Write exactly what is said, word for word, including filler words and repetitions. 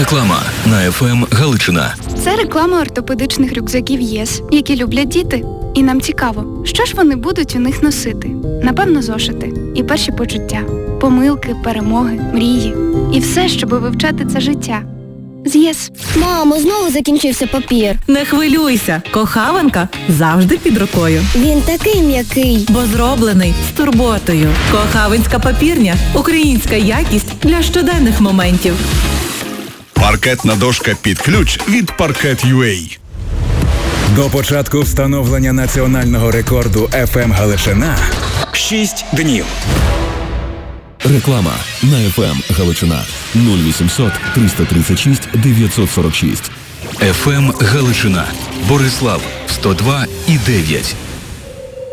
Реклама на еф ем Галичина. Це реклама ортопедичних рюкзаків ЄС, які люблять діти. І нам цікаво, що ж вони будуть у них носити. Напевно, зошити. І перші почуття. Помилки, перемоги, мрії. І все, щоб вивчати це життя. З ЄС. Мамо, знову закінчився папір. Не хвилюйся, кохаванка завжди під рукою. Він такий м'який. Бо зроблений з турботою. Кохавинська папірня – українська якість для щоденних моментів. Паркетна дошка під ключ від Parket.ua. До початку встановлення національного рекорду еф ем Галичина шість днів. Реклама на еф ем Галичина. нуль вісімсот триста тридцять шість дев'ятсот сорок шість. еф ем Галичина. Борислав сто два і дев'ять.